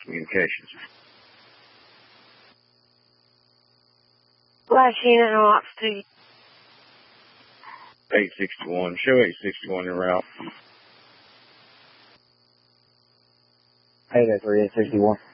Communications. Last unit on Ox 2. 861. Show 861 en route. 803, 861.